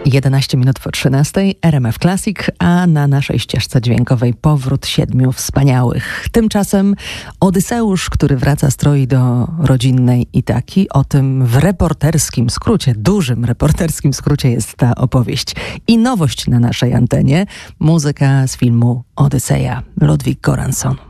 11 minut po 13, RMF Classic, a na naszej ścieżce dźwiękowej powrót 7 wspaniałych. Tymczasem Odyseusz, który wraca z Troi do rodzinnej Itaki. O tym w reporterskim skrócie, dużym reporterskim skrócie jest ta opowieść. I nowość na naszej antenie, muzyka z filmu Odyseja, Ludwig Göransson.